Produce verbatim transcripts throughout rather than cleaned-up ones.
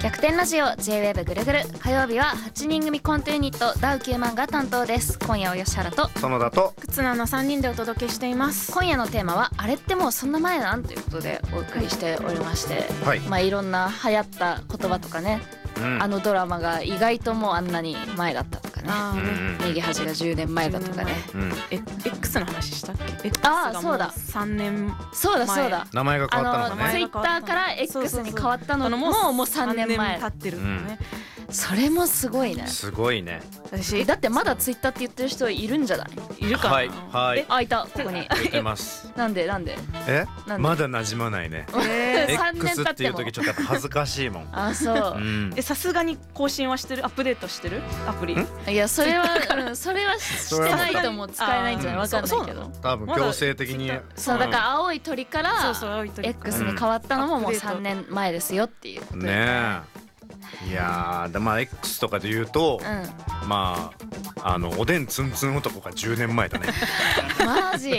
逆転ラジオ ジェイウェーブ ぐるぐる、火曜日ははちにん組コントユニットダウきゅうまんが担当です。今夜は吉原と園田と忽那のさんにんでお届けしています。 今夜のテーマはあれってもうそんな前なんということでお送りしておりまして、 はい、 まあいろんな流行った言葉とかね、うん、あのドラマが意外ともうあんなに前だったとかね、あーね、右端がじゅうねんまえだとかね、うん、 え X の話したっけ？ X ああそうだ、 さんねんまえ、 そうだそうだ、 名前が変わったのね。 ツイッターから X に変わったのももうさんねんまえ経ってるんだね、 うん、それもすごいね。 すごいね。 私だってまだツイッターって言ってる人いるんじゃない？ いるかな。 はいはい。 あ、いた、ここに言ってます。 なんでなんでえまだ馴染まないね。 えー、さんねん X 経っっていうても時ちょっとやっぱ恥ずかしいもん。 あ、そう、うん、 え、さすがに更新はしてる？アップデートしてる？アプリ？ いや、それは、うん、それはしてないともう使えないんじゃない？わかんないけど、 多分強制的に。 そうだから青い鳥から X に変わったのももうさんねんまえですよっていうことで、 ねえ。いやー、まあ X とかで言うと、うん、まああのおでんつんつん男がじゅうねんまえだね。 マジ？うん、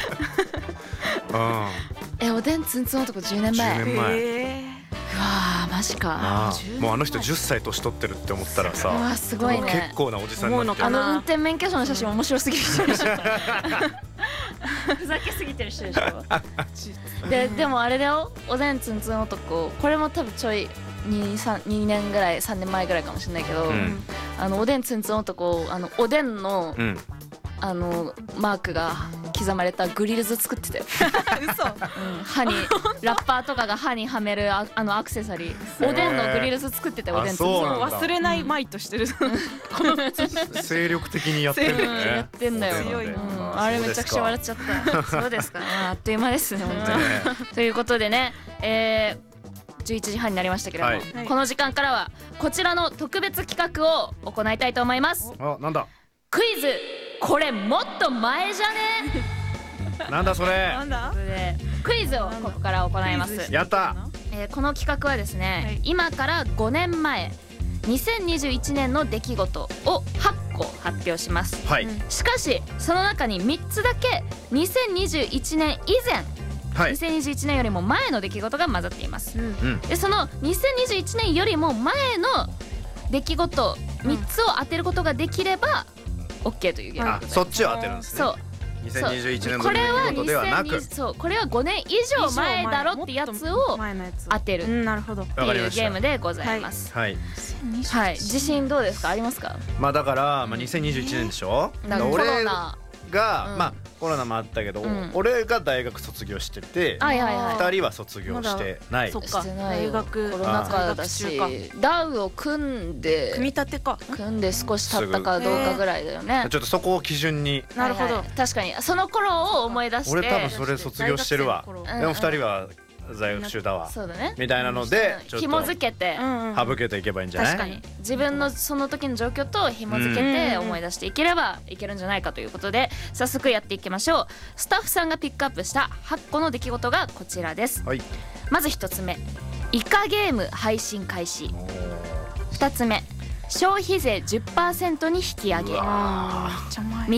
え、おでんつんつん男じゅうねんまえ。 じゅうねんまえ。 うわー、マジか。 あ、もうあの人じゅっさい年取ってるって思ったらさ、 うわ、すごいね。 結構なおじさんになってる。 あの運転免許証の写真面白すぎる人でしょ。ふざけすぎてる人でしょ。で、でもあれだよ、おでんつんつん男、これも多分ちょいに、さん、にねんぐらい、さんねんまえぐらいかもしれないけど、うん、あのおでんつんつん男、あのおでんの、うん、あのマークが刻まれたグリルズ作ってたよ。 嘘、うん、 歯にラッパーとかが歯にはめる あ, あのアクセサリー、おでんのグリルズ作ってたよ。おでんつんつん忘れないマイとしてる。 精力的にやってるね。 やってんだよ。強いな、うん、あれめちゃくちゃ笑っちゃった。そうですか、あっという間ですね、本当に。ということでね、えーじゅういちじはんになりましたけれども、はい、この時間からはこちらの特別企画を行いたいと思います。 あ、なんだ？ クイズ、これもっと前じゃね？ なんだそれ？ なんだ？ クイズをここから行います。 やった、 えー、この企画はですね、はい、今からごねんまえにせんにじゅういちねんの出来事をはっこ発表します、はい、しかしその中にみっつだけにせんにじゅういちねん以前、はい、にせんにじゅういちねんよりも前の出来事が混ざっています、うん、でそのにせんにじゅういちねんよりも前の出来事みっつを当てることができれば OK というゲーム、 あ、そっちを当てるんですね。そう、にせんにじゅういちねんの出来事ではなく、 そう、これはごねん以上前だろってやつを当てるっていうゲームでございます。 はい、 はい、自信どうですか？ありますか？ まあだから、まあ、にせんにじゅういちねんでしょ、うん、だから俺が、うん、まあコロナもあったけど、うん、俺が大学卒業してて、ふたりは卒業してない。 そっか、大学コロナ禍だし、ダウを組んで組み立てか組んで少し経ったかどうかぐらいだよね。 ちょっとそこを基準に。 なるほど、確かにその頃を思い出して。 俺多分それ卒業してるわ。でもふたりは在学中だわ、そうだね、みたいなのでちょっと紐付けて省けていけばいいんじゃない？ 確かに自分のその時の状況と紐付けて思い出していければいけるんじゃないかということで、早速やっていきましょう。スタッフさんがピックアップしたはっこの出来事がこちらです、はい、まずひとつめ、イカゲーム配信開始。ふたつめ、消費税 じゅっパーセント に引き上げ。